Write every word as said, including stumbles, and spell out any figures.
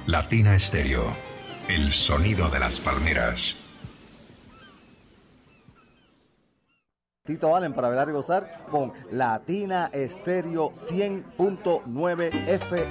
Latina Estéreo, el sonido de las palmeras. Tito Allen para bailar y gozar con Latina Estéreo cien punto nueve F